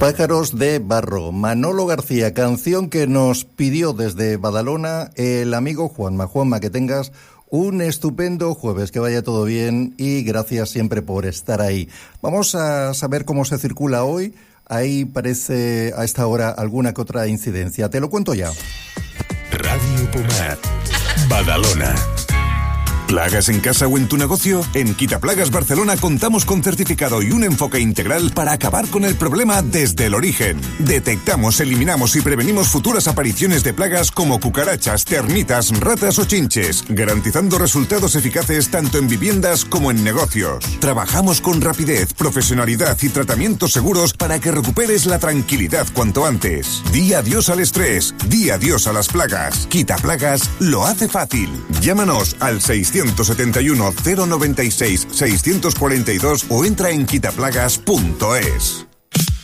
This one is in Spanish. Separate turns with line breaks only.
Pájaros de barro, Manolo García, canción que nos pidió desde Badalona el amigo Juanma. Juanma, que tengas un estupendo jueves, que vaya todo bien y gracias siempre por estar ahí. Vamos a saber cómo se circula hoy. Ahí parece a esta hora alguna que otra incidencia. Te lo cuento ya.
Radio Pomar, Badalona. ¿Plagas en casa o en tu negocio? En Quitaplagas Barcelona contamos con certificado y un enfoque integral para acabar con el problema desde el origen. Detectamos, eliminamos y prevenimos futuras apariciones de plagas como cucarachas, termitas, ratas o chinches, garantizando resultados eficaces tanto en viviendas como en negocios. Trabajamos con rapidez, profesionalidad y tratamientos seguros para que recuperes la tranquilidad cuanto antes. Di adiós al estrés, di adiós a las plagas. Quitaplagas lo hace fácil. Llámanos al 671 096 642 o entra en quitaplagas.es.